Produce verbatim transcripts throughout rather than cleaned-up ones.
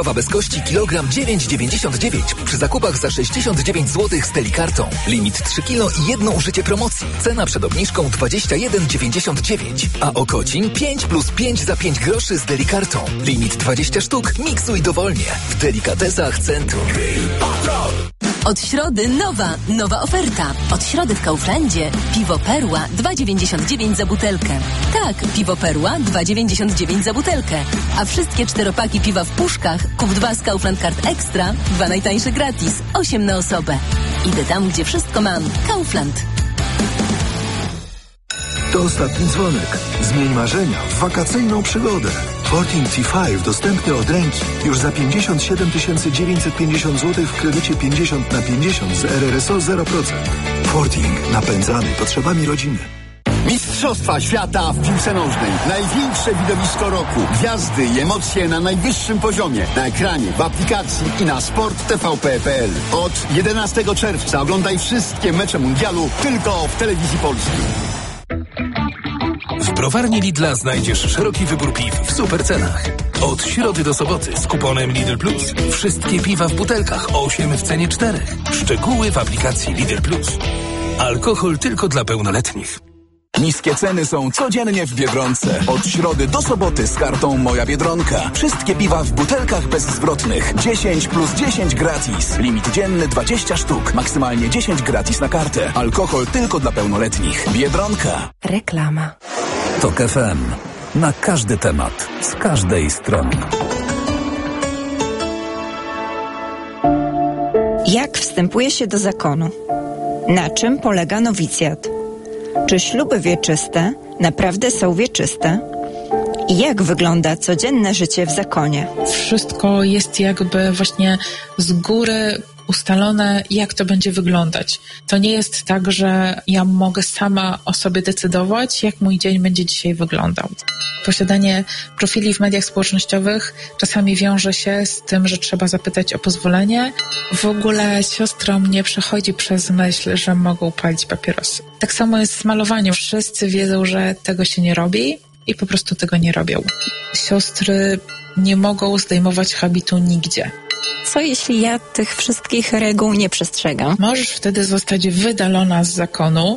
Bez kości kilogram dziewięć dziewięćdziesiąt dziewięć. Przy zakupach za sześćdziesiąt dziewięć złotych z Delikartą. Limit trzy kilo i jedno użycie promocji. Cena przed obniżką dwadzieścia jeden dziewięćdziesiąt dziewięć. A okocin pięć plus pięć za pięć groszy z Delikartą. Limit dwadzieścia sztuk. Miksuj dowolnie. W Delikatesach Centrum. Od środy nowa, nowa oferta. Od środy w Kauflandzie piwo Perła dwa dziewięćdziesiąt dziewięć za butelkę. Tak, piwo Perła dwa dziewięćdziesiąt dziewięć za butelkę. A wszystkie czteropaki piwa w puszkach kup dwa z Kaufland Card Extra, dwa najtańsze gratis, osiem na osobę. Idę tam, gdzie wszystko mam. Kaufland. To ostatni dzwonek. Zmień marzenia w wakacyjną przygodę. Forting T pięć dostępny od ręki już za pięćdziesiąt siedem tysięcy dziewięćset pięćdziesiąt złotych w kredycie pięćdziesiąt na pięćdziesiąt z R R S O zero procent. Forting napędzany potrzebami rodziny. Mistrzostwa świata w piłce nożnej. Największe widowisko roku. Gwiazdy i emocje na najwyższym poziomie. Na ekranie, w aplikacji i na sport t v p kropka p l. Od jedenastego czerwca oglądaj wszystkie mecze mundialu tylko w telewizji polskiej. W browarni Lidla znajdziesz szeroki wybór piw w super cenach. Od środy do soboty z kuponem Lidl Plus. Wszystkie piwa w butelkach, osiem w cenie czterech. Szczegóły w aplikacji Lidl Plus. Alkohol tylko dla pełnoletnich. Niskie ceny są codziennie w Biedronce. Od środy do soboty z kartą Moja Biedronka. Wszystkie piwa w butelkach bezzwrotnych. dziesięć plus dziesięć gratis. Limit dzienny dwadzieścia sztuk. Maksymalnie dziesięć gratis na kartę. Alkohol tylko dla pełnoletnich. Biedronka. Reklama. Tok F M. Na każdy temat. Z każdej strony. Jak wstępuje się do zakonu? Na czym polega nowicjat? Czy śluby wieczyste naprawdę są wieczyste? I jak wygląda codzienne życie w zakonie? Wszystko jest jakby właśnie z góry ustalone, jak to będzie wyglądać. To nie jest tak, że ja mogę sama o sobie decydować, jak mój dzień będzie dzisiaj wyglądał. Posiadanie profili w mediach społecznościowych czasami wiąże się z tym, że trzeba zapytać o pozwolenie. W ogóle siostrom nie przechodzi przez myśl, że mogą palić papierosy. Tak samo jest z malowaniem. Wszyscy wiedzą, że tego się nie robi i po prostu tego nie robią. Siostry nie mogą zdejmować habitu nigdzie. Co jeśli ja tych wszystkich reguł nie przestrzegam? Możesz wtedy zostać wydalona z zakonu.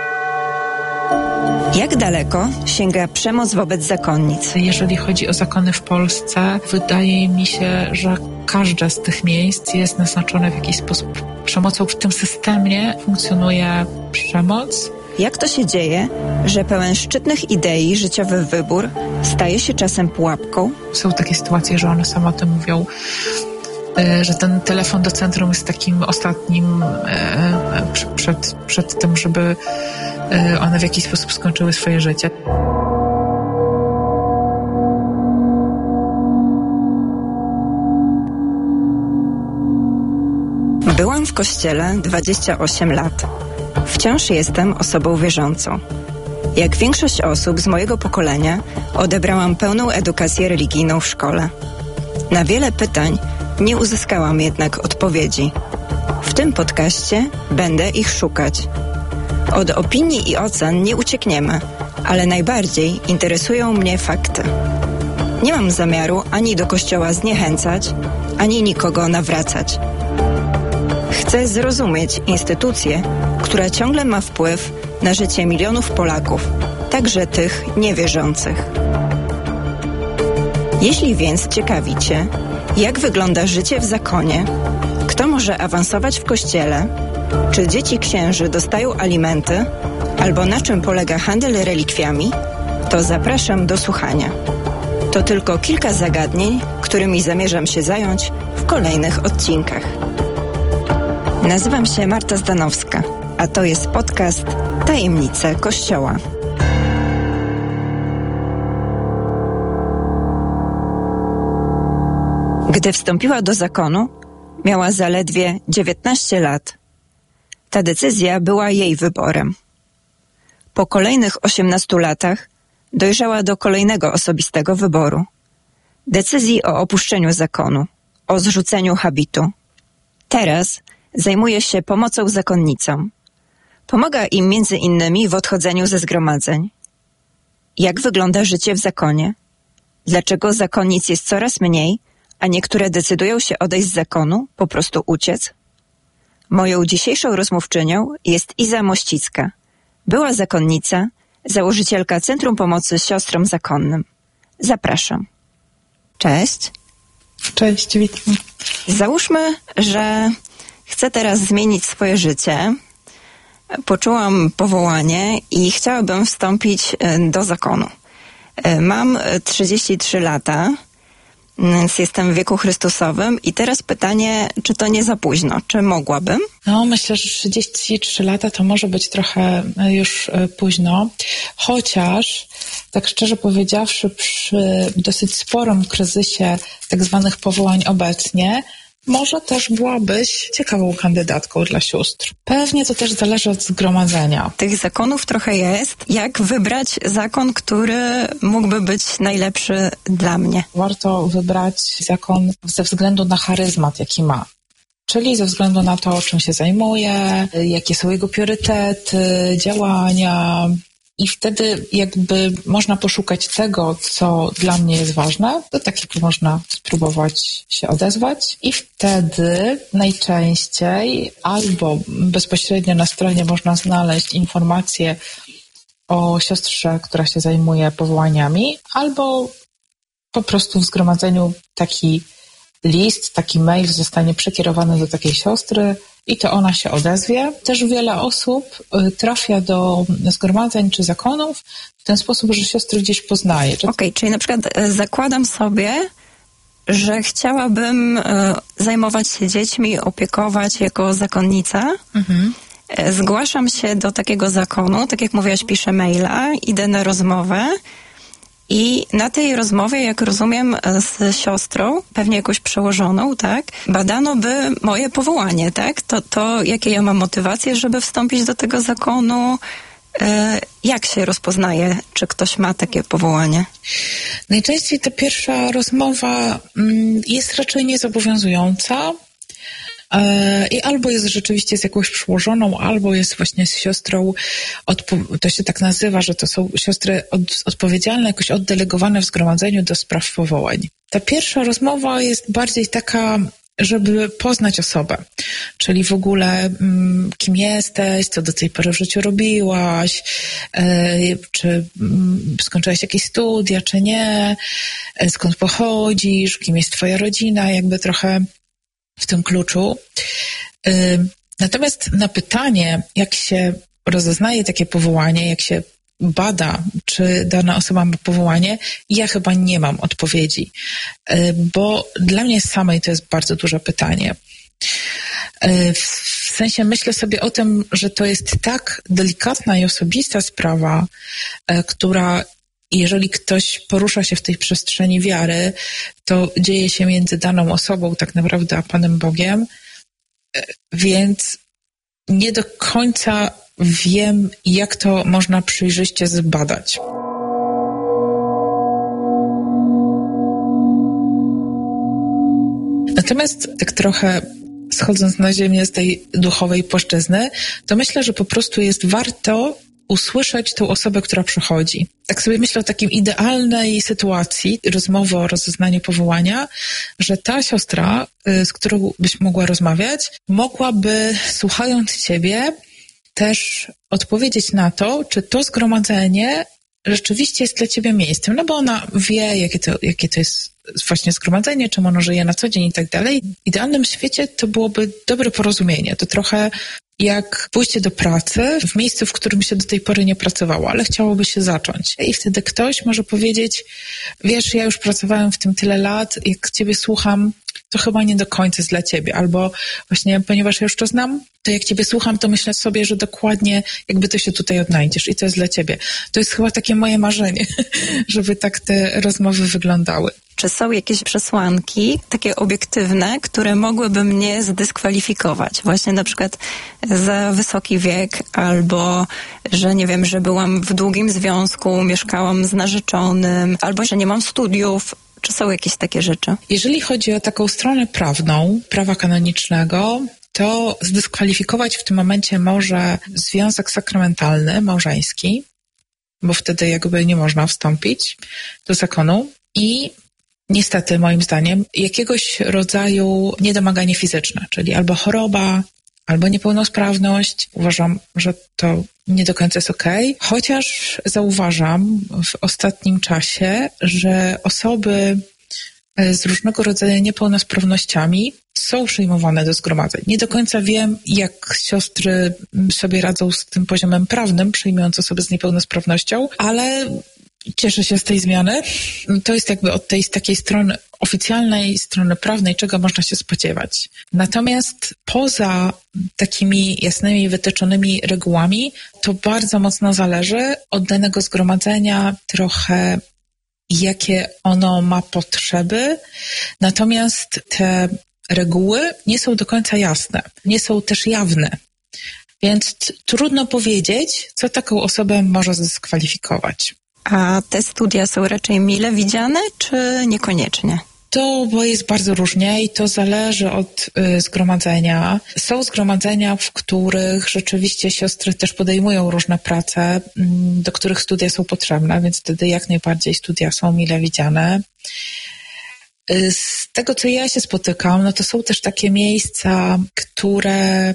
Jak daleko sięga przemoc wobec zakonnic? Jeżeli chodzi o zakony w Polsce, wydaje mi się, że każde z tych miejsc jest naznaczone w jakiś sposób przemocą. W tym systemie funkcjonuje przemoc. Jak to się dzieje, że pełen szczytnych idei życiowy wybór staje się czasem pułapką? Są takie sytuacje, że one same o tym mówią, że ten telefon do centrum jest takim ostatnim przed, przed tym, żeby one w jakiś sposób skończyły swoje życie. Byłam w kościele dwadzieścia osiem lat. Wciąż jestem osobą wierzącą. Jak większość osób z mojego pokolenia, odebrałam pełną edukację religijną w szkole. Na wiele pytań nie uzyskałam jednak odpowiedzi. W tym podcaście będę ich szukać. Od opinii i ocen nie uciekniemy, ale najbardziej interesują mnie fakty. Nie mam zamiaru ani do kościoła zniechęcać, ani nikogo nawracać. Chcę zrozumieć instytucję, która ciągle ma wpływ na życie milionów Polaków, także tych niewierzących. Jeśli więc ciekawi Cię, jak wygląda życie w zakonie, kto może awansować w kościele, czy dzieci księży dostają alimenty, albo na czym polega handel relikwiami, to zapraszam do słuchania. To tylko kilka zagadnień, którymi zamierzam się zająć w kolejnych odcinkach. Nazywam się Marta Zdanowska, a to jest podcast Tajemnice Kościoła. Gdy wstąpiła do zakonu, miała zaledwie dziewiętnaście lat. Ta decyzja była jej wyborem. Po kolejnych osiemnastu latach dojrzała do kolejnego osobistego wyboru. Decyzji o opuszczeniu zakonu, o zrzuceniu habitu. Teraz zajmuje się pomocą zakonnicom. Pomaga im między innymi w odchodzeniu ze zgromadzeń. Jak wygląda życie w zakonie? Dlaczego zakonnic jest coraz mniej, a niektóre decydują się odejść z zakonu, po prostu uciec? Moją dzisiejszą rozmówczynią jest Iza Mościcka. Była zakonnica, założycielka Centrum Pomocy Siostrom Zakonnym. Zapraszam. Cześć. Cześć, witam. Załóżmy, że chcę teraz zmienić swoje życie. Poczułam powołanie i chciałabym wstąpić do zakonu. Mam trzydzieści trzy lata, więc jestem w wieku Chrystusowym i teraz pytanie, czy to nie za późno? Czy mogłabym? No, myślę, że trzydzieści trzy lata to może być trochę już późno, chociaż tak szczerze powiedziawszy, przy dosyć sporym kryzysie tak zwanych powołań obecnie, może też byłabyś ciekawą kandydatką dla sióstr. Pewnie to też zależy od zgromadzenia. Tych zakonów trochę jest. Jak wybrać zakon, który mógłby być najlepszy dla mnie? Warto wybrać zakon ze względu na charyzmat, jaki ma. Czyli ze względu na to, czym się zajmuje, jakie są jego priorytety, działania. I wtedy jakby można poszukać tego, co dla mnie jest ważne, do takiego można spróbować się odezwać i wtedy najczęściej albo bezpośrednio na stronie można znaleźć informacje o siostrze, która się zajmuje powołaniami, albo po prostu w zgromadzeniu taki list, taki mail zostanie przekierowany do takiej siostry i to ona się odezwie. Też wiele osób trafia do zgromadzeń czy zakonów w ten sposób, że siostry gdzieś poznaje. Okej, okay, czyli na przykład zakładam sobie, że chciałabym zajmować się dziećmi, opiekować jako zakonnica. Mhm. Zgłaszam się do takiego zakonu, tak jak mówiłaś, piszę maila, idę na rozmowę. I na tej rozmowie, jak rozumiem, z siostrą, pewnie jakąś przełożoną, tak, badano by moje powołanie, tak? To, to jakie ja mam motywacje, żeby wstąpić do tego zakonu? E, jak się rozpoznaje, czy ktoś ma takie powołanie? Najczęściej ta pierwsza rozmowa mm, jest raczej niezobowiązująca. I albo jest rzeczywiście z jakąś przełożoną, albo jest właśnie z siostrą, odpo- to się tak nazywa, że to są siostry od- odpowiedzialne, jakoś oddelegowane w zgromadzeniu do spraw powołań. Ta pierwsza rozmowa jest bardziej taka, żeby poznać osobę, czyli w ogóle mm, kim jesteś, co do tej pory w życiu robiłaś, yy, czy mm, skończyłaś jakieś studia, czy nie, yy, skąd pochodzisz, kim jest twoja rodzina, jakby trochę w tym kluczu. Natomiast na pytanie, jak się rozeznaje takie powołanie, jak się bada, czy dana osoba ma powołanie, ja chyba nie mam odpowiedzi, bo dla mnie samej to jest bardzo duże pytanie. W sensie myślę sobie o tym, że to jest tak delikatna i osobista sprawa, która jeżeli ktoś porusza się w tej przestrzeni wiary, to dzieje się między daną osobą tak naprawdę a Panem Bogiem, więc nie do końca wiem, jak to można przejrzyście zbadać. Natomiast tak trochę schodząc na ziemię z tej duchowej płaszczyzny, to myślę, że po prostu jest warto usłyszeć tą osobę, która przychodzi. Tak sobie myślę o takim idealnej sytuacji, rozmowy o rozeznaniu powołania, że ta siostra, z którą byś mogła rozmawiać, mogłaby, słuchając ciebie, też odpowiedzieć na to, czy to zgromadzenie rzeczywiście jest dla ciebie miejscem, no bo ona wie, jakie to, jakie to jest właśnie zgromadzenie, czym ono żyje na co dzień i tak dalej. W idealnym świecie to byłoby dobre porozumienie. To trochę jak pójście do pracy w miejscu, w którym się do tej pory nie pracowało, ale chciałoby się zacząć. I wtedy ktoś może powiedzieć, wiesz, ja już pracowałem w tym tyle lat, jak ciebie słucham, to chyba nie do końca jest dla ciebie. Albo właśnie, ponieważ ja już to znam, to jak ciebie słucham, to myślę sobie, że dokładnie jakby to się tutaj odnajdziesz i to jest dla ciebie. To jest chyba takie moje marzenie, żeby tak te rozmowy wyglądały. Czy są jakieś przesłanki, takie obiektywne, które mogłyby mnie zdyskwalifikować? Właśnie na przykład za wysoki wiek, albo że nie wiem, że byłam w długim związku, mieszkałam z narzeczonym, albo że nie mam studiów. Czy są jakieś takie rzeczy? Jeżeli chodzi o taką stronę prawną, prawa kanonicznego, to zdyskwalifikować w tym momencie może związek sakramentalny, małżeński, bo wtedy jakby nie można wstąpić do zakonu i niestety moim zdaniem, jakiegoś rodzaju niedomaganie fizyczne, czyli albo choroba, albo niepełnosprawność. Uważam, że to nie do końca jest okej. Chociaż zauważam w ostatnim czasie, że osoby z różnego rodzaju niepełnosprawnościami są przyjmowane do zgromadzeń. Nie do końca wiem, jak siostry sobie radzą z tym poziomem prawnym, przyjmując osoby z niepełnosprawnością, ale cieszę się z tej zmiany. To jest jakby od tej z takiej strony oficjalnej, strony prawnej, czego można się spodziewać. Natomiast poza takimi jasnymi, wytyczonymi regułami, to bardzo mocno zależy od danego zgromadzenia, trochę jakie ono ma potrzeby. Natomiast te reguły nie są do końca jasne, nie są też jawne. Więc t- trudno powiedzieć, co taką osobę może zdyskwalifikować. A te studia są raczej mile widziane, czy niekoniecznie? To bo jest bardzo różnie i to zależy od y, zgromadzenia. Są zgromadzenia, w których rzeczywiście siostry też podejmują różne prace, y, do których studia są potrzebne, więc wtedy jak najbardziej studia są mile widziane. Y, z tego, co ja się spotykam, no to są też takie miejsca, które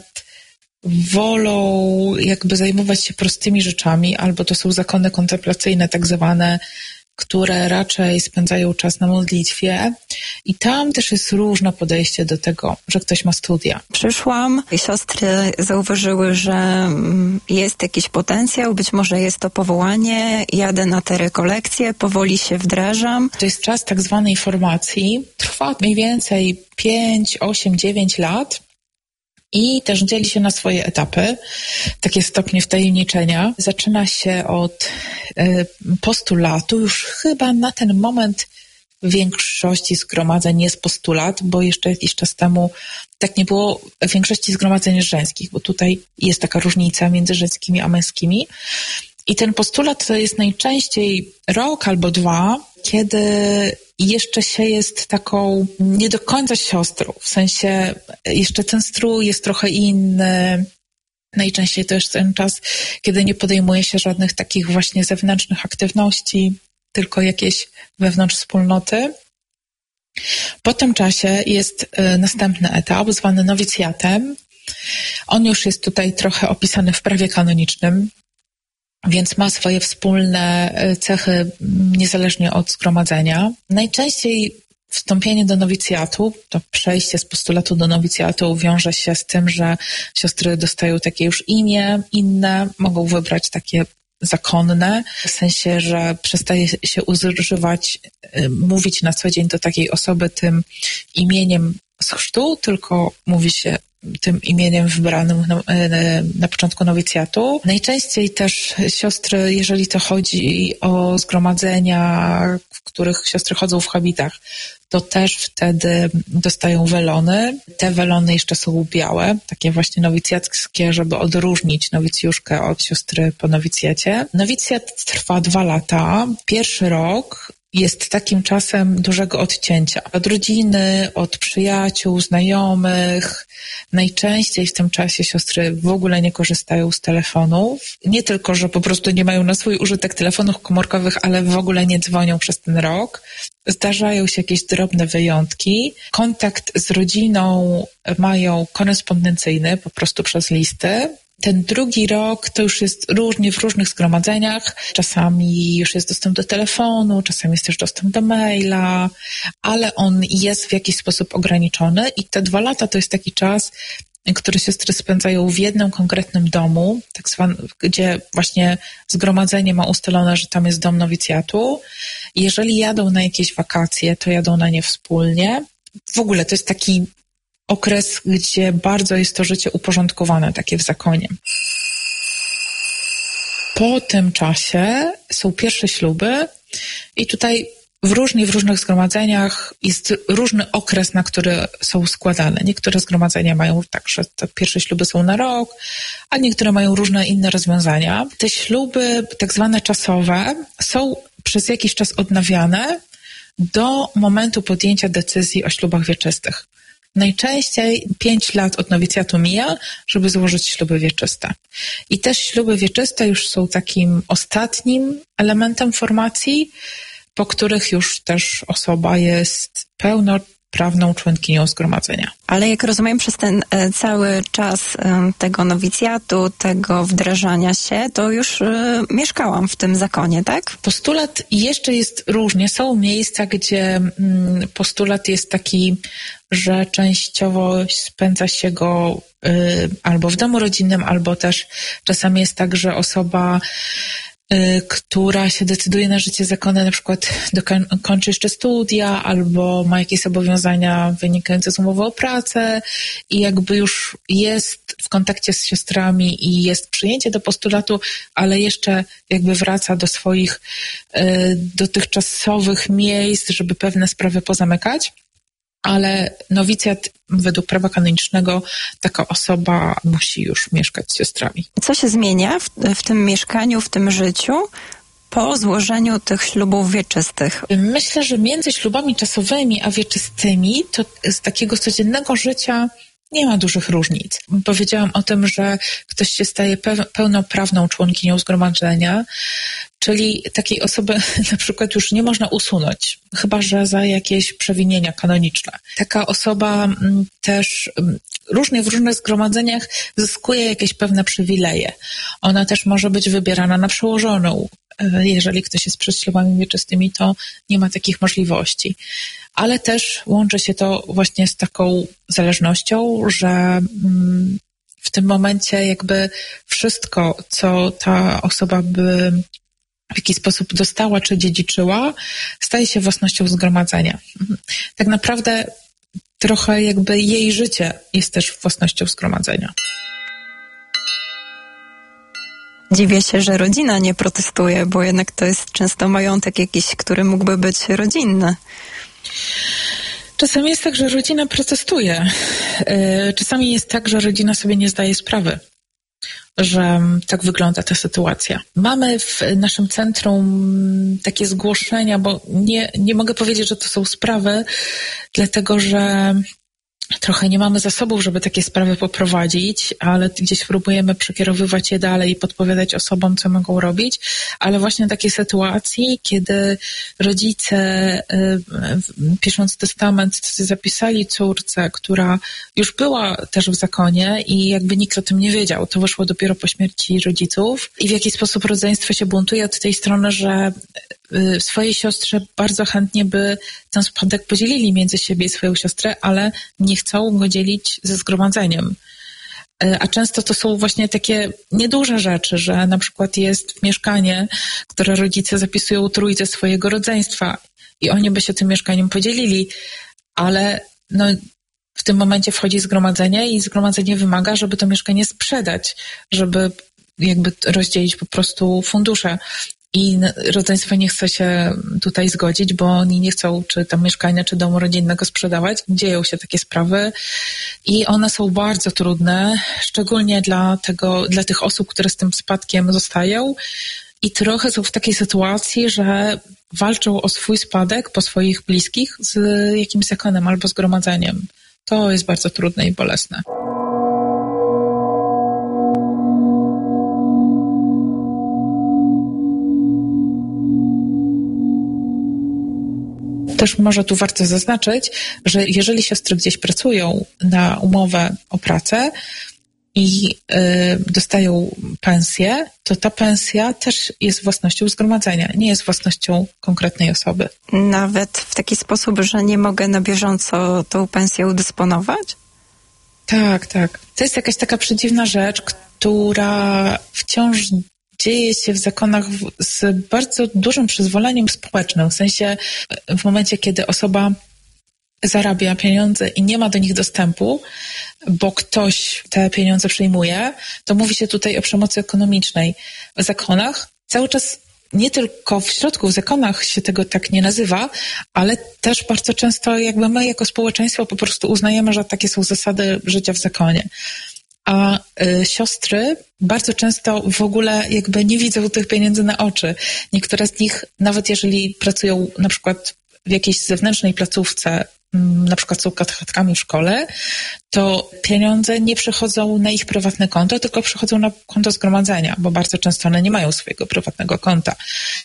wolą jakby zajmować się prostymi rzeczami, albo to są zakony kontemplacyjne tak zwane, które raczej spędzają czas na modlitwie i tam też jest różne podejście do tego, że ktoś ma studia. Przyszłam, siostry zauważyły, że jest jakiś potencjał, być może jest to powołanie, jadę na te rekolekcje, powoli się wdrażam. To jest czas tak zwanej formacji, trwa mniej więcej pięć, osiem, dziewięć lat. I też dzieli się na swoje etapy, takie stopnie wtajemniczenia. Zaczyna się od y, postulatu. Już chyba na ten moment w większości zgromadzeń jest postulat, bo jeszcze jakiś czas temu tak nie było w większości zgromadzeń żeńskich, bo tutaj jest taka różnica między żeńskimi a męskimi. I ten postulat to jest najczęściej rok albo dwa, kiedy jeszcze się jest taką nie do końca siostrą, w sensie jeszcze ten strój jest trochę inny. Najczęściej to jest ten czas, kiedy nie podejmuje się żadnych takich właśnie zewnętrznych aktywności, tylko jakieś wewnątrz wspólnoty. Po tym czasie jest następny etap, zwany nowicjatem. On już jest tutaj trochę opisany w prawie kanonicznym, więc ma swoje wspólne cechy niezależnie od zgromadzenia. Najczęściej wstąpienie do nowicjatu, to przejście z postulatu do nowicjatu wiąże się z tym, że siostry dostają takie już imię inne, mogą wybrać takie zakonne, w sensie, że przestaje się używać, mówić na co dzień do takiej osoby tym imieniem z chrztu, tylko mówi się tym imieniem wybranym na, na początku nowicjatu. Najczęściej też siostry, jeżeli to chodzi o zgromadzenia, w których siostry chodzą w habitach, to też wtedy dostają welony. Te welony jeszcze są białe, takie właśnie nowicjackie, żeby odróżnić nowicjuszkę od siostry po nowicjacie. Nowicjat trwa dwa lata. Pierwszy rok jest takim czasem dużego odcięcia. Od rodziny, od przyjaciół, znajomych. Najczęściej w tym czasie siostry w ogóle nie korzystają z telefonów. Nie tylko, że po prostu nie mają na swój użytek telefonów komórkowych, ale w ogóle nie dzwonią przez ten rok. Zdarzają się jakieś drobne wyjątki. Kontakt z rodziną mają korespondencyjny, po prostu przez listy. Ten drugi rok to już jest różnie w różnych zgromadzeniach. Czasami już jest dostęp do telefonu, czasami jest też dostęp do maila, ale on jest w jakiś sposób ograniczony i te dwa lata to jest taki czas, który siostry spędzają w jednym konkretnym domu, tak zwany, gdzie właśnie zgromadzenie ma ustalone, że tam jest dom nowicjatu. Jeżeli jadą na jakieś wakacje, to jadą na nie wspólnie. W ogóle to jest taki okres, gdzie bardzo jest to życie uporządkowane, takie w zakonie. Po tym czasie są pierwsze śluby i tutaj w różnie, w różnych zgromadzeniach jest różny okres, na który są składane. Niektóre zgromadzenia mają tak, że te pierwsze śluby są na rok, a niektóre mają różne inne rozwiązania. Te śluby tak zwane czasowe są przez jakiś czas odnawiane do momentu podjęcia decyzji o ślubach wieczystych. Najczęściej pięć lat od nowicjatu mija, żeby złożyć śluby wieczyste. I te śluby wieczyste już są takim ostatnim elementem formacji, po których już też osoba jest pełnoprawną członkinią zgromadzenia. Ale jak rozumiem, przez ten e, cały czas e, tego nowicjatu, tego wdrażania się, to już e, mieszkałam w tym zakonie, tak? Postulat jeszcze jest różnie. Są miejsca, gdzie mm, postulat jest taki, że częściowo spędza się go y, albo w domu rodzinnym, albo też czasami jest tak, że osoba która się decyduje na życie zakonne, na przykład dokoń- kończy jeszcze studia albo ma jakieś zobowiązania wynikające z umowy o pracę i jakby już jest w kontakcie z siostrami i jest przyjęcie do postulatu, ale jeszcze jakby wraca do swoich y, dotychczasowych miejsc, żeby pewne sprawy pozamykać. Ale nowicjat według prawa kanonicznego taka osoba musi już mieszkać z siostrami. Co się zmienia w, w tym mieszkaniu, w tym życiu po złożeniu tych ślubów wieczystych? Myślę, że między ślubami czasowymi a wieczystymi to z takiego codziennego życia nie ma dużych różnic. Powiedziałam o tym, że ktoś się staje pełnoprawną członkinią zgromadzenia, czyli takiej osoby na przykład już nie można usunąć, chyba że za jakieś przewinienia kanoniczne. Taka osoba też różnie w różnych zgromadzeniach zyskuje jakieś pewne przywileje. Ona też może być wybierana na przełożoną. Jeżeli ktoś jest przed ślubami wieczystymi, to nie ma takich możliwości. Ale też łączy się to właśnie z taką zależnością, że w tym momencie jakby wszystko, co ta osoba by w jakiś sposób dostała czy dziedziczyła, staje się własnością zgromadzenia. Tak naprawdę trochę jakby jej życie jest też własnością zgromadzenia. Dziwię się, że rodzina nie protestuje, bo jednak to jest często majątek jakiś, który mógłby być rodzinny. Czasami jest tak, że rodzina protestuje. Czasami jest tak, że rodzina sobie nie zdaje sprawy, że tak wygląda ta sytuacja. Mamy w naszym centrum takie zgłoszenia, bo nie, nie mogę powiedzieć, że to są sprawy, dlatego że trochę nie mamy zasobów, żeby takie sprawy poprowadzić, ale gdzieś próbujemy przekierowywać je dalej i podpowiadać osobom, co mogą robić, ale właśnie takie sytuacje, kiedy rodzice y, pisząc testament zapisali córce, która już była też w zakonie i jakby nikt o tym nie wiedział. To wyszło dopiero po śmierci rodziców i w jakiś sposób rodzeństwo się buntuje od tej strony, że swojej siostrze bardzo chętnie by ten spadek podzielili między siebie i swoją siostrę, ale nie chcą go dzielić ze zgromadzeniem. A często to są właśnie takie nieduże rzeczy, że na przykład jest mieszkanie, które rodzice zapisują trójce swojego rodzeństwa i oni by się tym mieszkaniem podzielili, ale no, w tym momencie wchodzi zgromadzenie i zgromadzenie wymaga, żeby to mieszkanie sprzedać, żeby jakby rozdzielić po prostu fundusze. I rodzeństwo nie chce się tutaj zgodzić, bo oni nie chcą czy tam mieszkania, czy domu rodzinnego sprzedawać. Dzieją się takie sprawy i one są bardzo trudne, szczególnie dla tego, dla tych osób, które z tym spadkiem zostają i trochę są w takiej sytuacji, że walczą o swój spadek po swoich bliskich z jakimś zakonem albo zgromadzeniem. To jest bardzo trudne i bolesne. Też może tu warto zaznaczyć, że jeżeli siostry gdzieś pracują na umowę o pracę i y, dostają pensję, to ta pensja też jest własnością zgromadzenia, nie jest własnością konkretnej osoby. Nawet w taki sposób, że nie mogę na bieżąco tą pensję udysponować? Tak, tak. To jest jakaś taka przedziwna rzecz, która wciąż dzieje się w zakonach z bardzo dużym przyzwoleniem społecznym. W sensie w momencie, kiedy osoba zarabia pieniądze i nie ma do nich dostępu, bo ktoś te pieniądze przyjmuje, to mówi się tutaj o przemocy ekonomicznej. W zakonach cały czas, nie tylko w środku, w zakonach się tego tak nie nazywa, ale też bardzo często jakby my jako społeczeństwo po prostu uznajemy, że takie są zasady życia w zakonie. A y, siostry bardzo często w ogóle jakby nie widzą tych pieniędzy na oczy. Niektóre z nich, nawet jeżeli pracują na przykład w jakiejś zewnętrznej placówce, na przykład są katechetkami w szkole, to pieniądze nie przychodzą na ich prywatne konto, tylko przychodzą na konto zgromadzenia, bo bardzo często one nie mają swojego prywatnego konta.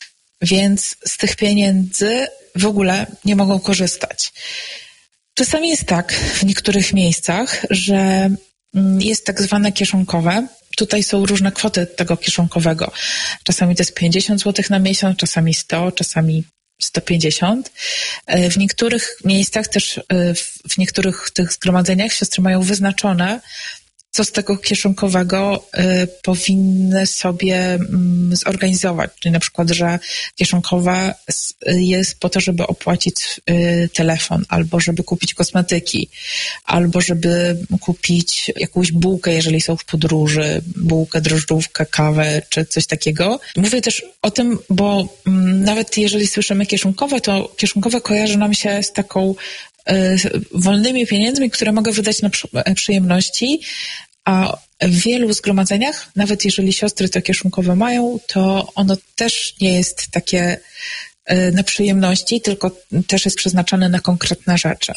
więc z tych pieniędzy w ogóle nie mogą korzystać. Czasami jest tak w niektórych miejscach, że jest tak zwane kieszonkowe. Tutaj są różne kwoty tego kieszonkowego. Czasami to jest pięćdziesiąt złotych na miesiąc, czasami sto, czasami sto pięćdziesiąt. W niektórych miejscach też, w niektórych tych zgromadzeniach siostry mają wyznaczone, co z tego kieszonkowego y, powinny sobie y, zorganizować. Czyli na przykład, że kieszonkowe jest po to, żeby opłacić y, telefon, albo żeby kupić kosmetyki, albo żeby kupić jakąś bułkę, jeżeli są w podróży, bułkę, drożdżówkę, kawę, czy coś takiego. Mówię też o tym, bo y, nawet jeżeli słyszymy kieszonkowe, to kieszonkowe kojarzy nam się z taką wolnymi pieniędzmi, które mogę wydać na przyjemności, a w wielu zgromadzeniach, nawet jeżeli siostry to kieszonkowe mają, to ono też nie jest takie na przyjemności, tylko też jest przeznaczone na konkretne rzeczy.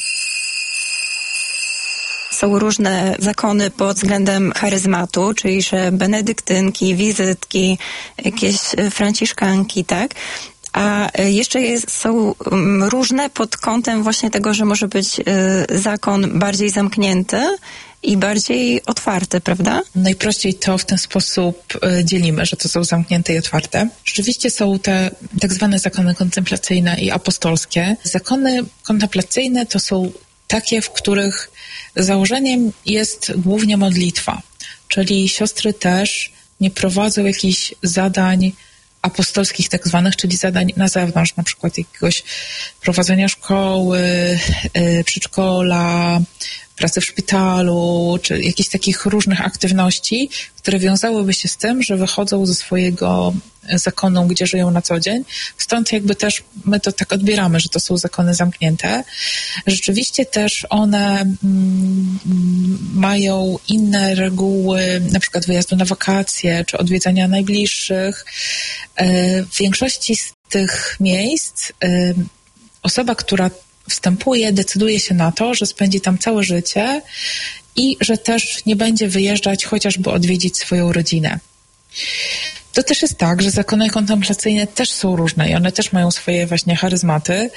Są różne zakony pod względem charyzmatu, czyli że benedyktynki, wizytki, jakieś franciszkanki, tak? A jeszcze jest, są różne pod kątem właśnie tego, że może być zakon bardziej zamknięty i bardziej otwarty, prawda? Najprościej to w ten sposób dzielimy, że to są zamknięte i otwarte. Rzeczywiście są te tak zwane zakony kontemplacyjne i apostolskie. Zakony kontemplacyjne to są takie, w których założeniem jest głównie modlitwa, czyli siostry też nie prowadzą jakichś zadań apostolskich tak zwanych, czyli zadań na zewnątrz, na przykład jakiegoś prowadzenia szkoły, yy, przedszkola, pracy w szpitalu, czy jakichś takich różnych aktywności, które wiązałyby się z tym, że wychodzą ze swojego zakonu, gdzie żyją na co dzień. Stąd jakby też my to tak odbieramy, że to są zakony zamknięte. Rzeczywiście też one mm, mają inne reguły, na przykład wyjazdu na wakacje, czy odwiedzania najbliższych. W większości z tych miejsc osoba, która wstępuje, decyduje się na to, że spędzi tam całe życie i że też nie będzie wyjeżdżać chociażby odwiedzić swoją rodzinę. To też jest tak, że zakony kontemplacyjne też są różne i one też mają swoje właśnie charyzmaty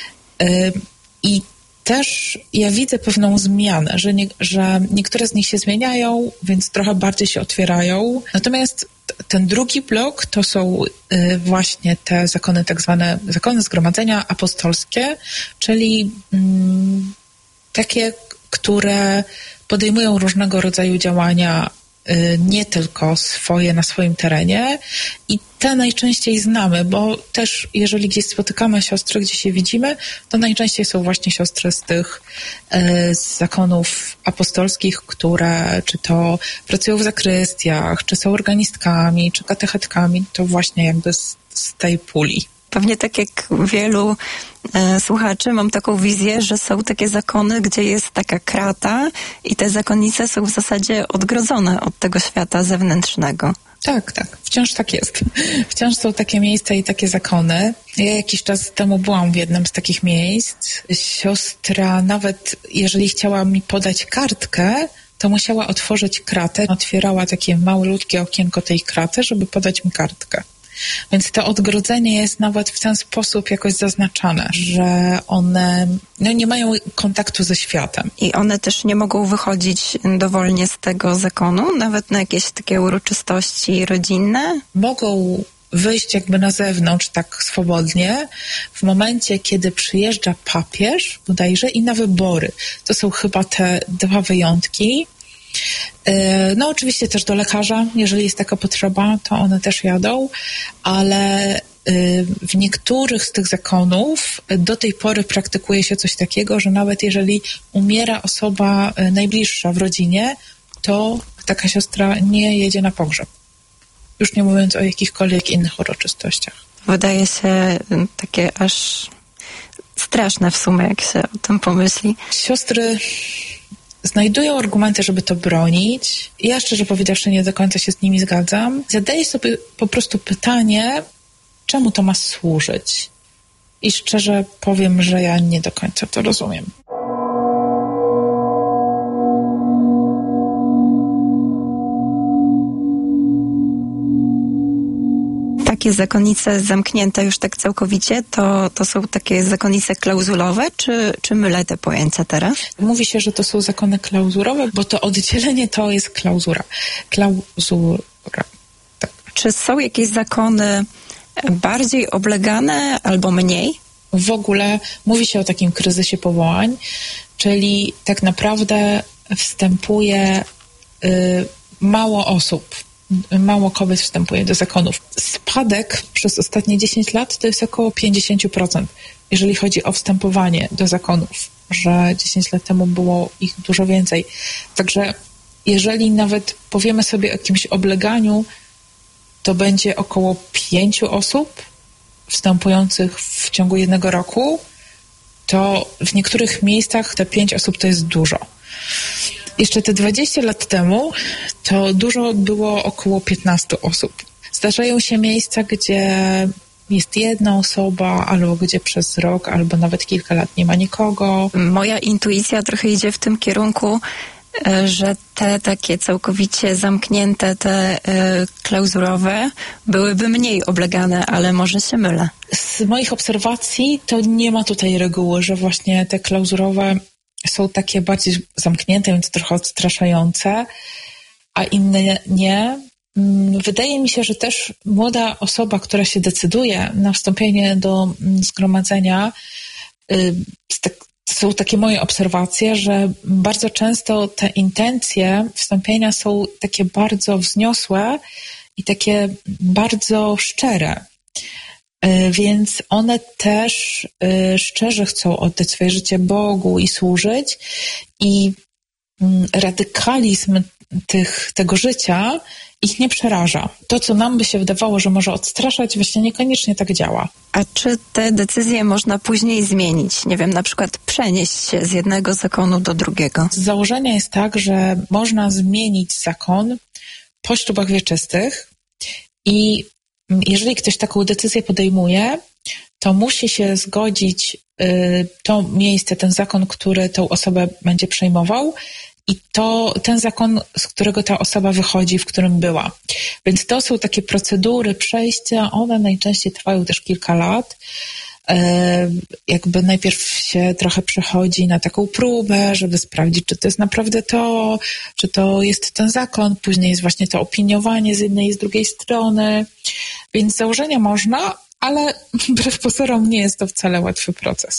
i też ja widzę pewną zmianę, że, nie, że niektóre z nich się zmieniają, więc trochę bardziej się otwierają. Natomiast ten drugi blok to są y, właśnie te zakony, tak zwane zakony zgromadzenia apostolskie, czyli mm, takie, które podejmują różnego rodzaju działania, y, nie tylko swoje na swoim terenie i te najczęściej znamy, bo też jeżeli gdzieś spotykamy siostry, gdzie się widzimy, to najczęściej są właśnie siostry z tych y, z zakonów apostolskich, które czy to pracują w zakrystiach, czy są organistkami, czy katechetkami, to właśnie jakby z, z tej puli. Pewnie tak jak wielu e, słuchaczy, mam taką wizję, że są takie zakony, gdzie jest taka krata i te zakonnice są w zasadzie odgrodzone od tego świata zewnętrznego. Tak, tak. Wciąż tak jest. Wciąż są takie miejsca i takie zakony. Ja jakiś czas temu byłam w jednym z takich miejsc. Siostra nawet, jeżeli chciała mi podać kartkę, to musiała otworzyć kratę. Otwierała takie malutkie okienko tej kraty, żeby podać mi kartkę. Więc to odgrodzenie jest nawet w ten sposób jakoś zaznaczane, że one no, nie mają kontaktu ze światem. I one też nie mogą wychodzić dowolnie z tego zakonu, nawet na jakieś takie uroczystości rodzinne? Mogą wyjść jakby na zewnątrz tak swobodnie w momencie, kiedy przyjeżdża papież bodajże i na wybory. To są chyba te dwa wyjątki. No oczywiście też do lekarza, jeżeli jest taka potrzeba, to one też jadą, ale w niektórych z tych zakonów do tej pory praktykuje się coś takiego, że nawet jeżeli umiera osoba najbliższa w rodzinie, to taka siostra nie jedzie na pogrzeb. Już nie mówiąc o jakichkolwiek innych uroczystościach. Wydaje się takie aż straszne w sumie, jak się o tym pomyśli. Siostry znajdują argumenty, żeby to bronić. Ja szczerze powiedziawszy nie do końca się z nimi zgadzam. Zadaję sobie po prostu pytanie, czemu to ma służyć? I szczerze powiem, że ja nie do końca to rozumiem. takie zakonnice zamknięte już tak całkowicie, to, to są takie zakonnice klauzulowe, czy, czy mylę te pojęcia teraz? Mówi się, że to są zakony klauzurowe, bo to oddzielenie to jest klauzura. Klauzura. Tak. Czy są jakieś zakony bardziej oblegane albo mniej? W ogóle mówi się o takim kryzysie powołań, czyli tak naprawdę wstępuje y, mało osób, mało kobiet wstępuje do zakonów. Spadek przez ostatnie dziesięć lat to jest około pięćdziesiąt procent, jeżeli chodzi o wstępowanie do zakonów, że dziesięć lat temu było ich dużo więcej. Także jeżeli nawet powiemy sobie o jakimś obleganiu, to będzie około pięciu osób wstępujących w ciągu jednego roku, to w niektórych miejscach te pięć osób to jest dużo. Jeszcze te dwadzieścia lat temu to dużo było około piętnaście osób. Zdarzają się miejsca, gdzie jest jedna osoba, albo gdzie przez rok, albo nawet kilka lat nie ma nikogo. Moja intuicja trochę idzie w tym kierunku, że te takie całkowicie zamknięte, te y, klauzurowe byłyby mniej oblegane, ale może się mylę. Z moich obserwacji to nie ma tutaj reguły, że właśnie te klauzurowe są takie bardziej zamknięte, więc trochę odstraszające, a inne nie. Wydaje mi się, że też młoda osoba, która się decyduje na wstąpienie do zgromadzenia, y, tak, są takie moje obserwacje, że bardzo często te intencje wstąpienia są takie bardzo wzniosłe i takie bardzo szczere. Więc one też szczerze chcą oddać swoje życie Bogu i służyć. I radykalizm tych, tego życia ich nie przeraża. To, co nam by się wydawało, że może odstraszać, właśnie niekoniecznie tak działa. A czy te decyzje można później zmienić? Nie wiem, na przykład przenieść się z jednego zakonu do drugiego? Z założenia jest tak, że można zmienić zakon po ślubach wieczystych i jeżeli ktoś taką decyzję podejmuje, to musi się zgodzić y, to miejsce, ten zakon, który tą osobę będzie przejmował, i to ten zakon, z którego ta osoba wychodzi, w którym była. Więc to są takie procedury przejścia, one najczęściej trwają też kilka lat. E, jakby najpierw się trochę przechodzi na taką próbę, żeby sprawdzić, czy to jest naprawdę to, czy to jest ten zakon. Później jest właśnie to opiniowanie z jednej i z drugiej strony. Więc z założenia można, ale wbrew pozorom nie jest to wcale łatwy proces.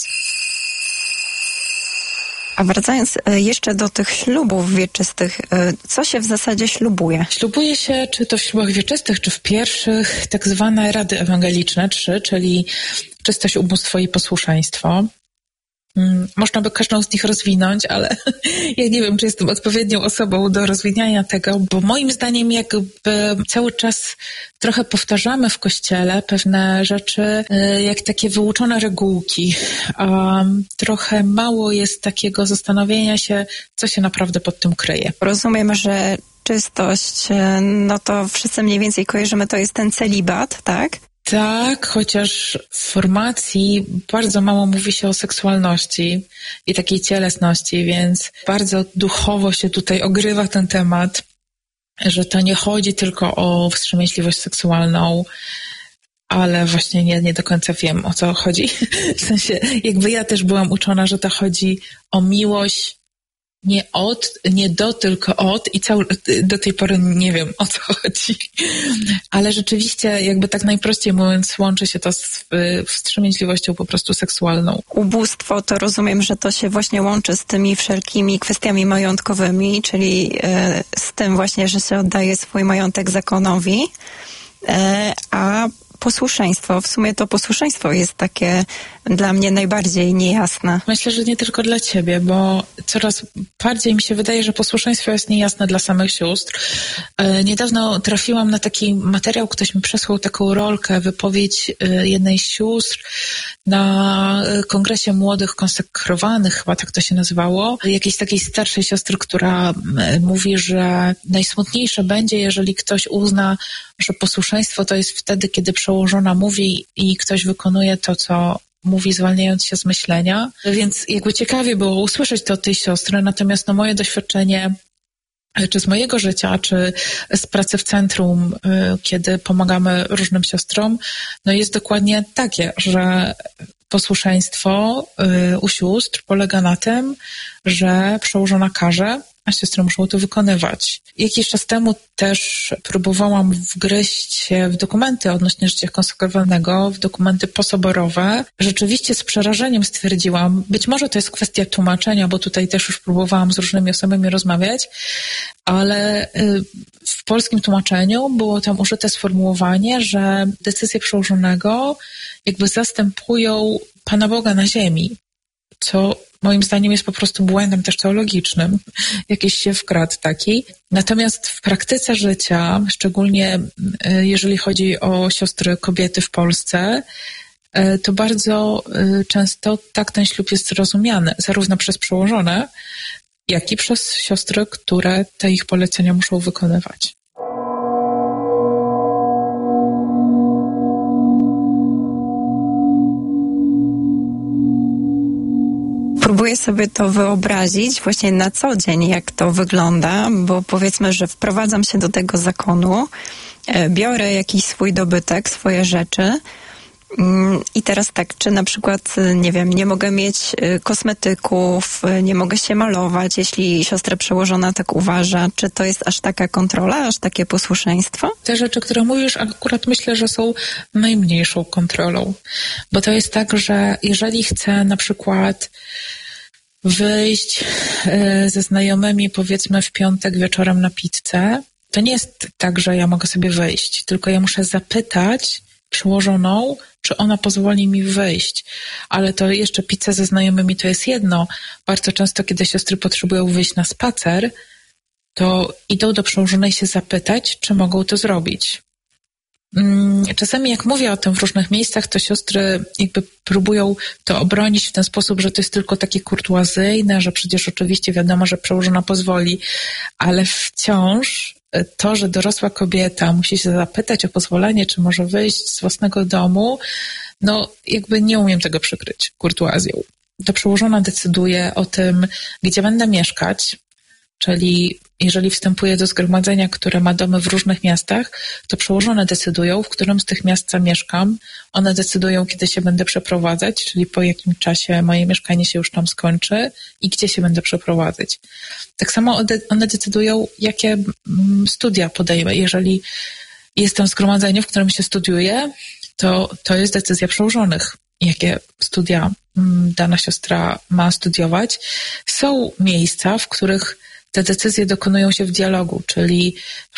A wracając jeszcze do tych ślubów wieczystych, co się w zasadzie ślubuje? Ślubuje się, czy to w ślubach wieczystych, czy w pierwszych, tak zwane rady ewangeliczne, trzy, czyli czystość, ubóstwo i posłuszeństwo. Można by każdą z nich rozwinąć, ale ja nie wiem, czy jestem odpowiednią osobą do rozwijania tego, bo moim zdaniem jakby cały czas trochę powtarzamy w Kościele pewne rzeczy jak takie wyuczone regułki. Um, trochę mało jest takiego zastanowienia się, co się naprawdę pod tym kryje. Rozumiem, że czystość, no to wszyscy mniej więcej kojarzymy, to jest ten celibat, tak? Tak, chociaż w formacji bardzo mało mówi się o seksualności i takiej cielesności, więc bardzo duchowo się tutaj ogrywa ten temat, że to nie chodzi tylko o wstrzemięźliwość seksualną, ale właśnie nie, nie do końca wiem, o co chodzi. W sensie, jakby ja też byłam uczona, że to chodzi o miłość nie od, nie do, tylko od i cały, do tej pory nie wiem, o co chodzi. Ale rzeczywiście, jakby tak najprościej mówiąc, łączy się to z wstrzemięźliwością po prostu seksualną. Ubóstwo to rozumiem, że to się właśnie łączy z tymi wszelkimi kwestiami majątkowymi, czyli e, z tym właśnie, że się oddaje swój majątek zakonowi, e, a posłuszeństwo, w sumie to posłuszeństwo jest takie dla mnie najbardziej niejasne. Myślę, że nie tylko dla ciebie, bo coraz bardziej mi się wydaje, że posłuszeństwo jest niejasne dla samych sióstr. E, niedawno trafiłam na taki materiał, ktoś mi przesłał taką rolkę, wypowiedź e, jednej z sióstr na kongresie młodych konsekrowanych, chyba tak to się nazywało, jakiejś takiej starszej siostry, która e, mówi, że najsmutniejsze będzie, jeżeli ktoś uzna, że posłuszeństwo to jest wtedy, kiedy przełożona mówi i ktoś wykonuje to, co mówi, zwalniając się z myślenia. Więc jakby ciekawie było usłyszeć to od tej siostry, natomiast no moje doświadczenie czy z mojego życia, czy z pracy w centrum, kiedy pomagamy różnym siostrom, no jest dokładnie takie, że posłuszeństwo u sióstr polega na tym, że przełożona każe, a siostry muszą to wykonywać. Jakiś czas temu też próbowałam wgryźć się w dokumenty odnośnie życia konsekrowanego, w dokumenty posoborowe. Rzeczywiście z przerażeniem stwierdziłam, być może to jest kwestia tłumaczenia, bo tutaj też już próbowałam z różnymi osobami rozmawiać, ale w polskim tłumaczeniu było tam użyte sformułowanie, że decyzje przełożonego jakby zastępują Pana Boga na ziemi, co moim zdaniem jest po prostu błędem też teologicznym. Jakiś się wkradł taki. Natomiast w praktyce życia, szczególnie jeżeli chodzi o siostry kobiety w Polsce, to bardzo często tak ten ślub jest rozumiany, zarówno przez przełożone, jak i przez siostry, które te ich polecenia muszą wykonywać. Próbuję sobie to wyobrazić właśnie na co dzień, jak to wygląda, bo powiedzmy, że wprowadzam się do tego zakonu, biorę jakiś swój dobytek, swoje rzeczy i teraz tak, czy na przykład, nie wiem, nie mogę mieć kosmetyków, nie mogę się malować, jeśli siostra przełożona tak uważa, czy to jest aż taka kontrola, aż takie posłuszeństwo? Te rzeczy, które mówisz, akurat myślę, że są najmniejszą kontrolą, bo to jest tak, że jeżeli chcę na przykład wyjść ze znajomymi, powiedzmy w piątek wieczorem na pizzę, to nie jest tak, że ja mogę sobie wyjść, tylko ja muszę zapytać przełożoną, czy ona pozwoli mi wyjść. Ale to jeszcze pizza ze znajomymi to jest jedno. Bardzo często, kiedy siostry potrzebują wyjść na spacer, to idą do przełożonej się zapytać, czy mogą to zrobić. Czasami jak mówię o tym w różnych miejscach, to siostry jakby próbują to obronić w ten sposób, że to jest tylko takie kurtuazyjne, że przecież oczywiście wiadomo, że przełożona pozwoli, ale wciąż to, że dorosła kobieta musi się zapytać o pozwolenie, czy może wyjść z własnego domu, no jakby nie umiem tego przykryć kurtuazją. To przełożona decyduje o tym, gdzie będę mieszkać, czyli jeżeli wstępuję do zgromadzenia, które ma domy w różnych miastach, to przełożone decydują, w którym z tych miast zamieszkam. One decydują, kiedy się będę przeprowadzać, czyli po jakim czasie moje mieszkanie się już tam skończy i gdzie się będę przeprowadzać. Tak samo one decydują, jakie studia podejmę. Jeżeli jestem w zgromadzeniu, w którym się studiuje, to to jest decyzja przełożonych, jakie studia dana siostra ma studiować. Są miejsca, w których te decyzje dokonują się w dialogu, czyli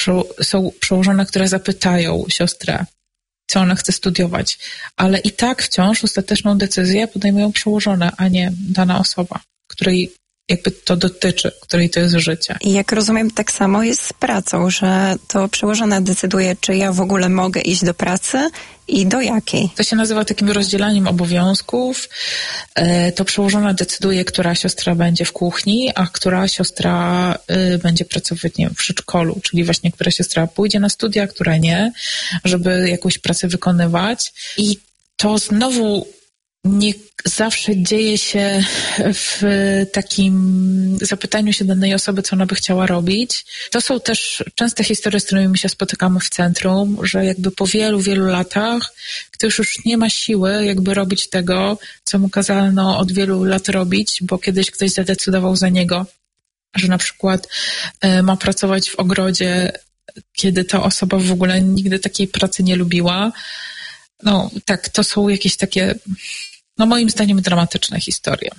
są przełożone, które zapytają siostrę, co ona chce studiować, ale i tak wciąż ostateczną decyzję podejmują przełożone, a nie dana osoba, której jakby to dotyczy, której to jest życie. I jak rozumiem, tak samo jest z pracą, że to przełożona decyduje, czy ja w ogóle mogę iść do pracy i do jakiej. To się nazywa takim rozdzielaniem obowiązków. To przełożona decyduje, która siostra będzie w kuchni, a która siostra będzie pracować, nie wiem, w przedszkolu, czyli właśnie która siostra pójdzie na studia, która nie, żeby jakąś pracę wykonywać. I to znowu nie zawsze dzieje się w takim zapytaniu się danej osoby, co ona by chciała robić. To są też częste historie, z którymi się spotykamy w centrum, że jakby po wielu, wielu latach ktoś już nie ma siły jakby robić tego, co mu kazano od wielu lat robić, bo kiedyś ktoś zadecydował za niego, że na przykład ma pracować w ogrodzie, kiedy ta osoba w ogóle nigdy takiej pracy nie lubiła. No tak, to są jakieś takie, no moim zdaniem, dramatyczne historie.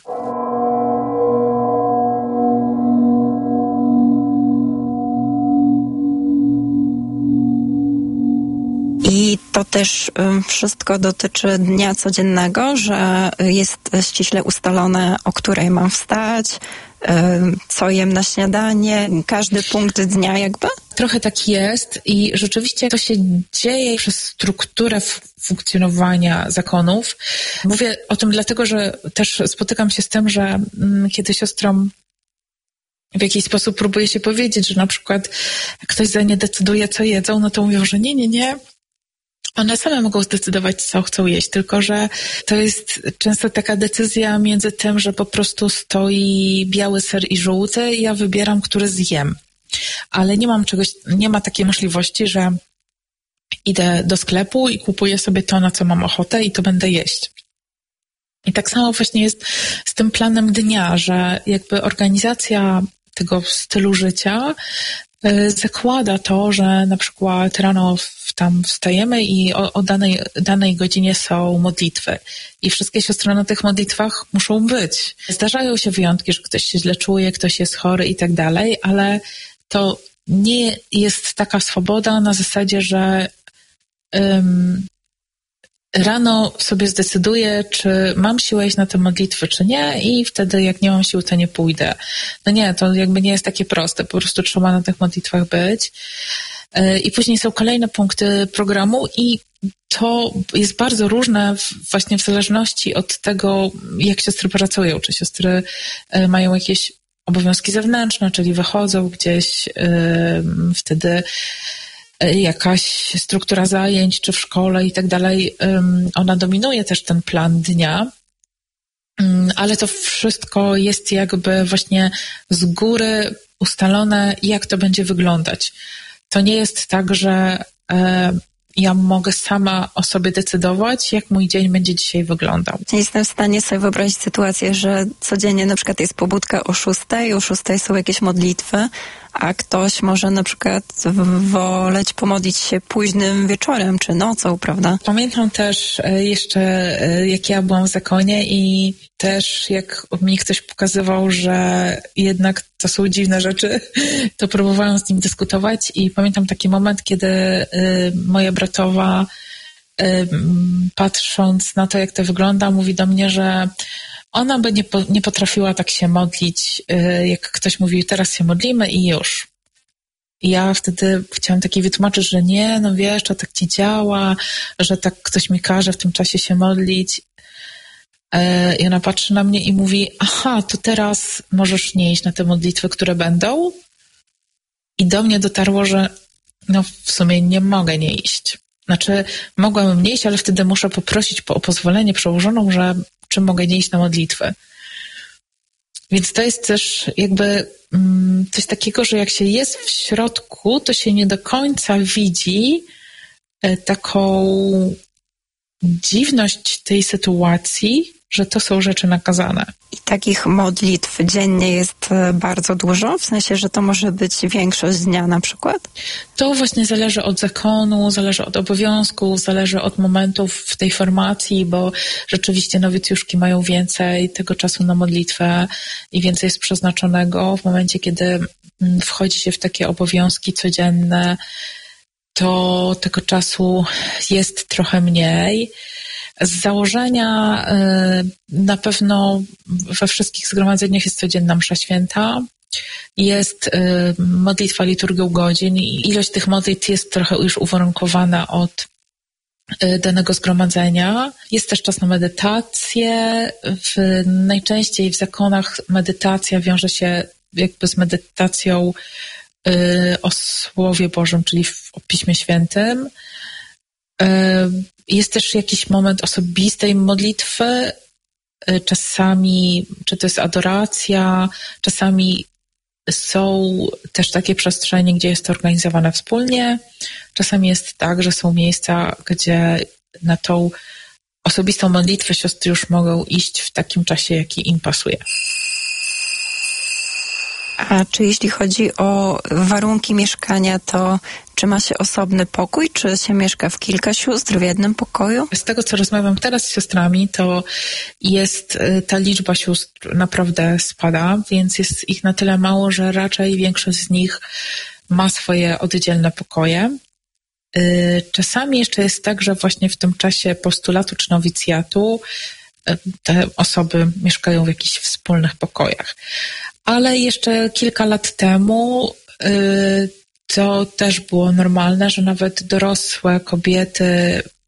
I to też wszystko dotyczy dnia codziennego, że jest ściśle ustalone, o której mam wstać, co jem na śniadanie, każdy punkt dnia jakby? Trochę tak jest i rzeczywiście to się dzieje przez strukturę funkcjonowania zakonów. Mówię o tym dlatego, że też spotykam się z tym, że kiedy siostrom w jakiś sposób próbuje się powiedzieć, że na przykład ktoś za nie decyduje, co jedzą, no to mówią, że nie, nie, nie. One same mogą zdecydować, co chcą jeść, tylko że to jest często taka decyzja między tym, że po prostu stoi biały ser i żółty i ja wybieram, który zjem. ale nie mam czegoś, nie ma takiej możliwości, że idę do sklepu i kupuję sobie to, na co mam ochotę i to będę jeść. I tak samo właśnie jest z tym planem dnia, że jakby organizacja tego stylu życia y, zakłada to, że na przykład rano w, tam wstajemy i o, o danej, danej godzinie są modlitwy. I wszystkie siostry na tych modlitwach muszą być. Zdarzają się wyjątki, że ktoś się źle czuje, ktoś jest chory i tak dalej, ale to nie jest taka swoboda na zasadzie, że ym, rano sobie zdecyduję, czy mam siłę iść na te modlitwy, czy nie, i wtedy jak nie mam siły, to nie pójdę. No nie, to jakby nie jest takie proste, po prostu trzeba na tych modlitwach być. I później są kolejne punkty programu i to jest bardzo różne właśnie w zależności od tego, jak siostry pracują, czy siostry mają jakieś obowiązki zewnętrzne, czyli wychodzą gdzieś, wtedy jakaś struktura zajęć, czy w szkole i tak dalej, ona dominuje też ten plan dnia, ale to wszystko jest jakby właśnie z góry ustalone, jak to będzie wyglądać. To nie jest tak, że ja mogę sama o sobie decydować, jak mój dzień będzie dzisiaj wyglądał. Jestem w stanie sobie wyobrazić sytuację, że codziennie na przykład jest pobudka o szóstej, o szóstej są jakieś modlitwy, a ktoś może na przykład woleć pomodlić się późnym wieczorem czy nocą, prawda? Pamiętam też jeszcze, jak ja byłam w zakonie i też jak mi ktoś pokazywał, że jednak to są dziwne rzeczy, to próbowałam z nim dyskutować i pamiętam taki moment, kiedy moja bratowa, patrząc na to, jak to wygląda, mówi do mnie, że ona by nie, po, nie potrafiła tak się modlić, jak ktoś mówił, teraz się modlimy i już. I ja wtedy chciałam takiej wytłumaczyć, że nie, no wiesz, to tak ci działa, że tak ktoś mi każe w tym czasie się modlić. I ona patrzy na mnie i mówi, aha, to teraz możesz nie iść na te modlitwy, które będą. I do mnie dotarło, że no w sumie nie mogę nie iść. Znaczy, mogłabym nie iść, ale wtedy muszę poprosić o pozwolenie przełożoną, że czy mogę nie iść na modlitwę. Więc to jest też jakby mm, coś takiego, że jak się jest w środku, to się nie do końca widzi e, taką dziwność tej sytuacji, że to są rzeczy nakazane. I takich modlitw dziennie jest bardzo dużo? W sensie, że to może być większość dnia na przykład? To właśnie zależy od zakonu, zależy od obowiązków, zależy od momentów w tej formacji, bo rzeczywiście nowicjuszki mają więcej tego czasu na modlitwę i więcej jest przeznaczonego. W momencie, kiedy wchodzi się w takie obowiązki codzienne, to tego czasu jest trochę mniej. Z założenia na pewno we wszystkich zgromadzeniach jest codzienna msza święta, jest modlitwa liturgią godzin i ilość tych modlitw jest trochę już uwarunkowana od danego zgromadzenia. Jest też czas na medytację. W, najczęściej w zakonach medytacja wiąże się jakby z medytacją o Słowie Bożym, czyli w, o Piśmie Świętym. Jest też jakiś moment osobistej modlitwy, czasami, czy to jest adoracja, czasami są też takie przestrzenie, gdzie jest to organizowane wspólnie, czasami jest tak, że są miejsca, gdzie na tą osobistą modlitwę siostry już mogą iść w takim czasie, jaki im pasuje. A czy jeśli chodzi o warunki mieszkania, to czy ma się osobny pokój, czy się mieszka w kilka sióstr w jednym pokoju? Z tego, co rozmawiam teraz z siostrami, to jest ta liczba sióstr naprawdę spada, więc jest ich na tyle mało, że raczej większość z nich ma swoje oddzielne pokoje. Czasami jeszcze jest tak, że właśnie w tym czasie postulatu czy nowicjatu te osoby mieszkają w jakichś wspólnych pokojach. Ale jeszcze kilka lat temu to też było normalne, że nawet dorosłe kobiety